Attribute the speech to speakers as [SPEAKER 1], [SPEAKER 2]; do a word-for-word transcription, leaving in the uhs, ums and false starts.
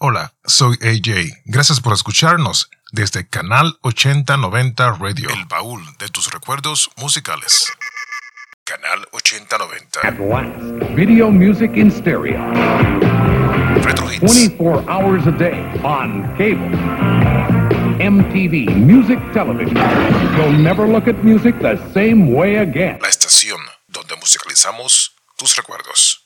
[SPEAKER 1] Hola, soy A J. Gracias por escucharnos desde Canal ochenta noventa Radio, el baúl de tus recuerdos musicales. Canal ochenta noventa.
[SPEAKER 2] At last, video music in stereo.
[SPEAKER 1] Retro Hits.
[SPEAKER 2] twenty-four hours a day on cable. M T V Music Television. You'll never look at music the same way again.
[SPEAKER 1] La estación donde musicalizamos tus recuerdos.